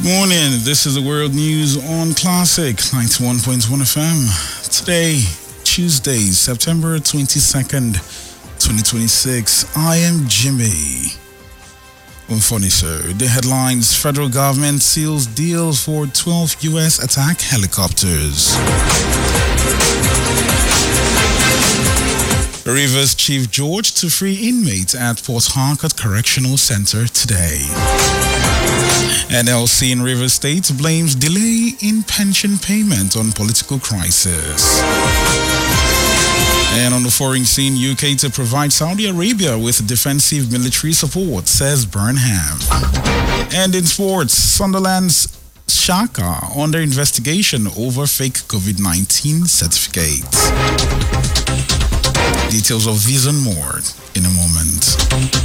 Good morning. This is the World News on Classic 91.1 FM. Today, Tuesday, September 22nd, 2026. I am Jimmy. Funny, sir. The headlines: Federal government seals deals for 12 U.S. attack helicopters. Rivers Chief George to free inmates at Port Harcourt Correctional Center today. NLC in Rivers State blames delay in pension payment on political crisis. And on the foreign scene, UK to provide Saudi Arabia with defensive military support, says Burnham. And in sports, Sunderland's Shaka under investigation over fake COVID-19 certificates. Details of these and more in a moment.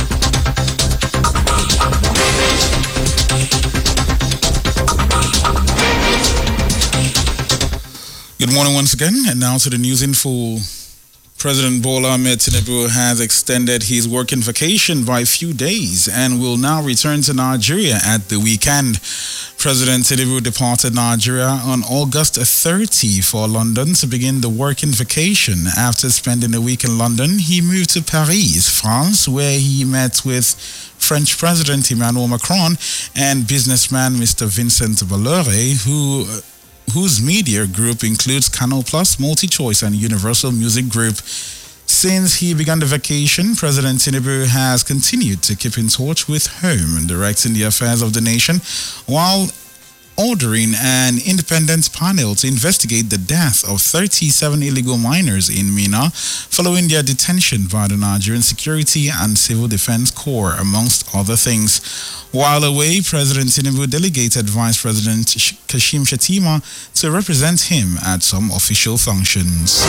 Good morning once again, and now to the news in full. President Bola Ahmed Tinubu has extended his working vacation by a few days and will now return to Nigeria at the weekend. President Tinubu departed Nigeria on August 30 for London to begin the working vacation. After spending a week in London, he moved to Paris, France, where he met with French President Emmanuel Macron and businessman Mr. Vincent Bolloré, whose media group includes Canal Plus, MultiChoice, and Universal Music Group. Since he began the vacation, President Tinubu has continued to keep in touch with home, directing the affairs of the nation, while ordering an independent panel to investigate the death of 37 illegal miners in Minna following their detention by the Nigerian Security and Civil Defense Corps, amongst other things. While away, President Tinubu delegated Vice President Kashim Shettima to represent him at some official functions.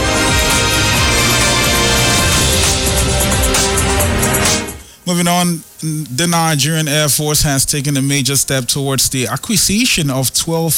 Moving on, the Nigerian Air Force has taken a major step towards the acquisition of 12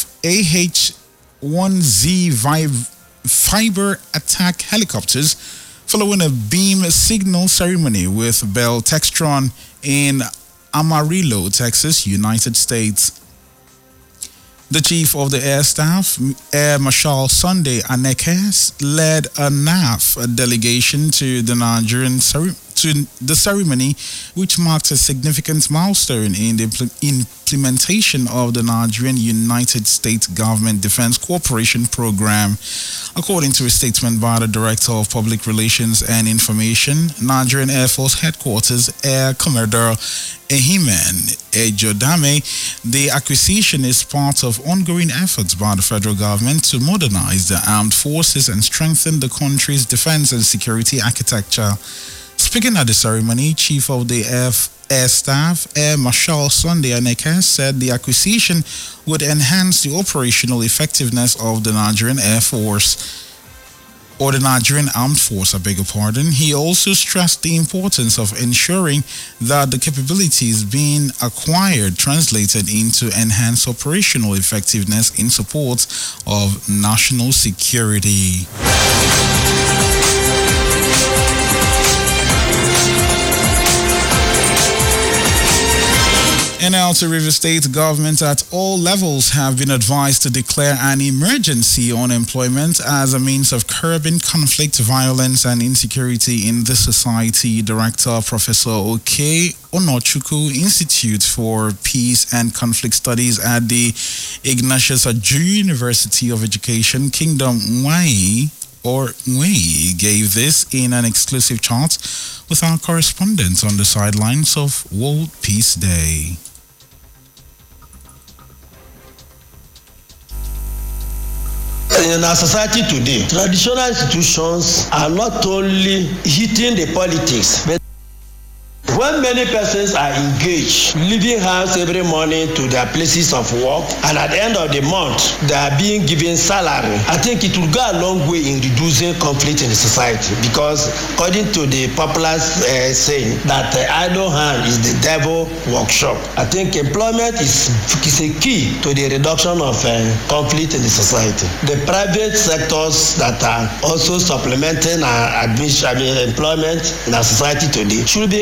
AH-1Z fiber attack helicopters following a beam signal ceremony with Bell Textron in Amarillo, Texas, United States. The Chief of the Air Staff, Air Marshal Sunday Aneke, led a NAF delegation to the ceremony, which marked a significant milestone in the implementation of the Nigerian United States Government Defense Cooperation Program. According to a statement by the Director of Public Relations and Information, Nigerian Air Force Headquarters, Air Commodore Ehimen Ejodame, the acquisition is part of ongoing efforts by the federal government to modernize the armed forces and strengthen the country's defense and security architecture. Speaking at the ceremony, Chief of the Air Staff, Air Marshal Sunday Aneke, said the acquisition would enhance the operational effectiveness of the Nigerian Air Force, or the Nigerian Armed Force, He also stressed the importance of ensuring that the capabilities being acquired translated into enhanced operational effectiveness in support of national security. And now to River State, government at all levels have been advised to declare an emergency on employment as a means of curbing conflict, violence, and insecurity in the society. Director Professor Oke Onochukwu, Institute for Peace and Conflict Studies at the Ignatius Aju University of Education, Kingdom Nwai, gave this in an exclusive chat with our correspondent on the sidelines of World Peace Day. In our society today, traditional institutions are not only hitting the politics, but when many persons are engaged, leaving house every morning to their places of work, and at the end of the month, they are being given salary, I think it will go a long way in reducing conflict in the society, because according to the popular saying that idle hand is the devil workshop, I think employment is a key to the reduction of conflict in the society. The private sectors that are also supplementing our employment in our society today should be encouraged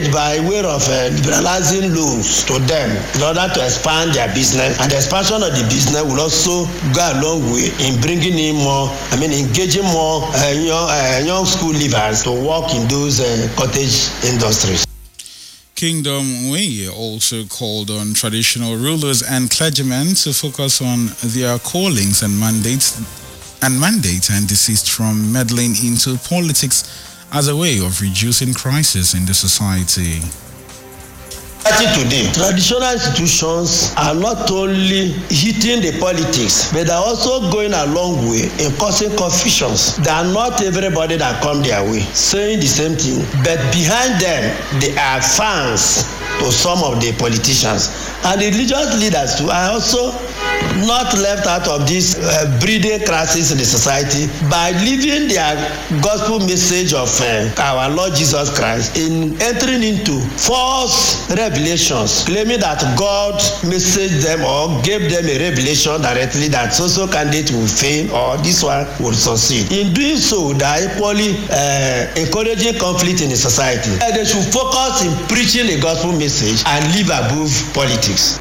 engage by way of liberalizing loans to them in order to expand their business, and the expansion of the business will also go a long way in bringing in more, engaging more young school leavers to work in those cottage industries. Kingdom Way also called on traditional rulers and clergymen to focus on their callings and mandates and desist from meddling into politics as a way of reducing crisis in the society. Today, traditional institutions are not only hitting the politics, but are also going a long way in causing confusions. They are not everybody that come their way saying the same thing, but behind them, they are fans to some of the politicians. And the religious leaders too are also not left out of this breeding crisis in the society by leaving their gospel message of our Lord Jesus Christ in entering into false revelations, claiming that God messaged them or gave them a revelation directly that so candidate will fail or this one will succeed. In doing so, they are equally encouraging conflict in the society. They should focus in preaching the gospel message and live above politics.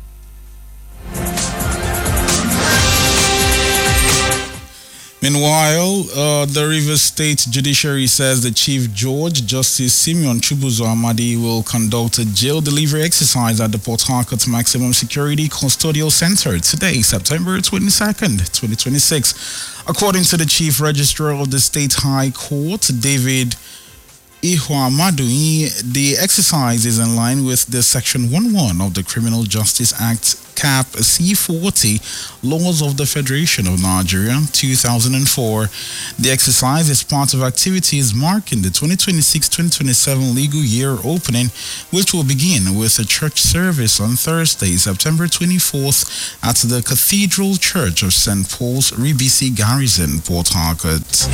Meanwhile, the Rivers State Judiciary says the Chief Judge, Justice Simeon Chubuzo Amadi, will conduct a jail delivery exercise at the Port Harcourt Maximum Security Custodial Center today, September 22nd, 2026. According to the Chief Registrar of the State High Court, David Ihwamadui, the exercise is in line with the Section 11 of the Criminal Justice Act, Cap C40, Laws of the Federation of Nigeria, 2004. The exercise is part of activities marking the 2026-2027 legal year opening, which will begin with a church service on Thursday, September 24th at the Cathedral Church of St. Paul's, Ribisi Garrison, Port Harcourt.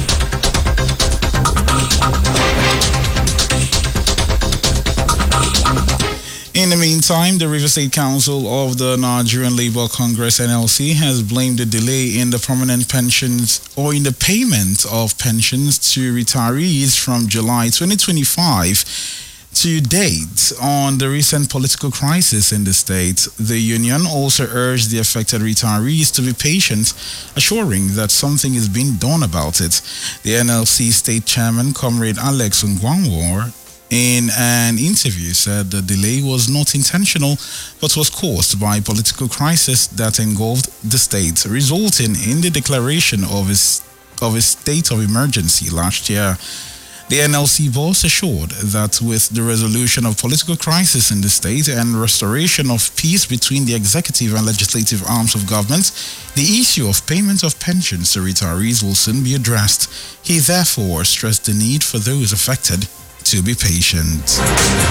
In the meantime, the Rivers State Council of the Nigerian Labour Congress (NLC) has blamed the delay in the permanent pensions or in the payment of pensions to retirees from July 2025 to date on the recent political crisis in the state. The union also urged the affected retirees to be patient, assuring that something is being done about it. The NLC State Chairman, Comrade Alex Ngwanwar, in an interview said the delay was not intentional but was caused by a political crisis that engulfed the state, resulting in the declaration of a state of emergency last year. The NLC boss assured that with the resolution of political crisis in the state and restoration of peace between the executive and legislative arms of government, the issue of payment of pensions to retirees will soon be addressed. He therefore stressed the need for those affected to be patient.